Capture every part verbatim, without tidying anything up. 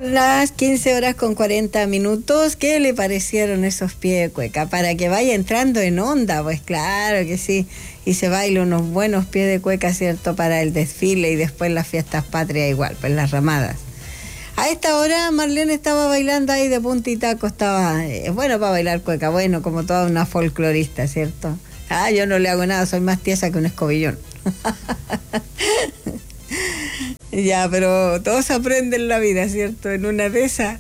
Las quince horas con cuarenta minutos, ¿qué le parecieron esos pies de cueca? Para que vaya entrando en onda, pues claro que sí, y se baila unos buenos pies de cueca, ¿cierto? Para el desfile y después las fiestas patrias igual, pues las ramadas. A esta hora Marlene estaba bailando ahí de punta y taco, estaba, eh, bueno para bailar cueca, bueno, como toda una folclorista, ¿cierto? Ah, yo no le hago nada, soy más tiesa que un escobillón. Ya, pero todos aprenden la vida, ¿cierto? En una de esas.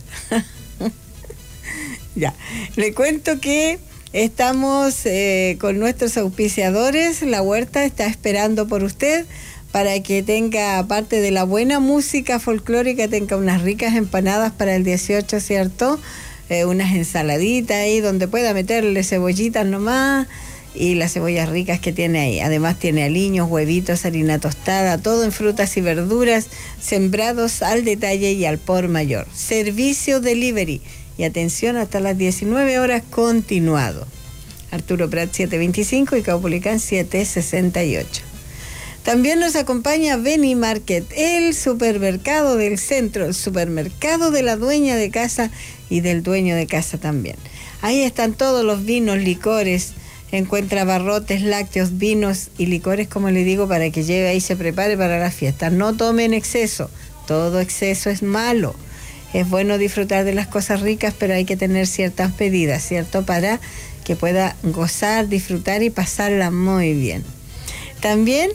Ya, le cuento que estamos eh, con nuestros auspiciadores. La Huerta está esperando por usted para que tenga, aparte de la buena música folclórica, tenga unas ricas empanadas para el dieciocho, ¿cierto? Eh, unas ensaladitas ahí donde pueda meterle cebollitas nomás. Y las cebollas ricas que tiene ahí. Además tiene aliños, huevitos, harina tostada, todo en frutas y verduras, sembrados al detalle y al por mayor. Servicio delivery. Y atención, hasta las diecinueve horas continuado. Arturo Prat setecientos veinticinco y Caupolicán setecientos sesenta y ocho. También nos acompaña Beni Market, el supermercado del centro, el supermercado de la dueña de casa y del dueño de casa también. Ahí están todos los vinos, licores. Encuentra barrotes, lácteos, vinos y licores, como le digo, para que lleve ahí y se prepare para la fiesta. No tome en exceso, todo exceso es malo. Es bueno disfrutar de las cosas ricas, pero hay que tener ciertas medidas, ¿cierto? Para que pueda gozar, disfrutar y pasarla muy bien. También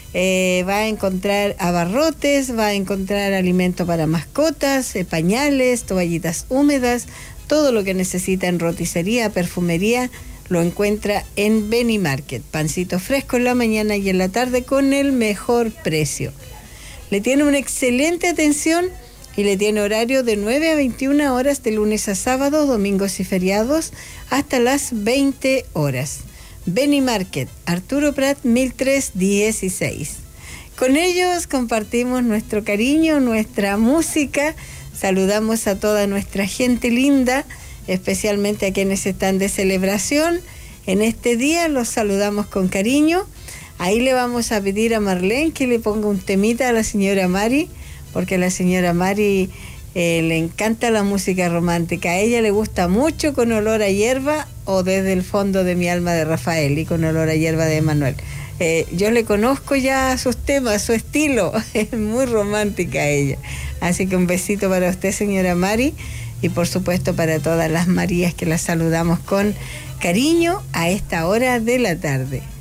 eh, va a encontrar abarrotes, va a encontrar alimento para mascotas, eh, pañales, toallitas húmedas, todo lo que necesita en roticería, perfumería, lo encuentra en Beni Market. Pancito fresco en la mañana y en la tarde con el mejor precio. Le tiene una excelente atención y le tiene horario de nueve a veintiuna horas de lunes a sábado, domingos y feriados hasta las veinte horas. Beni Market, Arturo Prat mil trescientos dieciséis. Con ellos compartimos nuestro cariño, nuestra música. Saludamos a toda nuestra gente linda, especialmente a quienes están de celebración. En este día los saludamos con cariño. Ahí le vamos a pedir a Marlene que le ponga un temita a la señora Mari, porque a la señora Mari eh, le encanta la música romántica. A ella le gusta mucho Con olor a hierba o Desde el fondo de mi alma de Rafael y Con olor a hierba de Emanuel. Eh, yo le conozco ya sus temas, su estilo, es muy romántica ella. Así que un besito para usted, señora Mari. Y por supuesto para todas las Marías que las saludamos con cariño a esta hora de la tarde.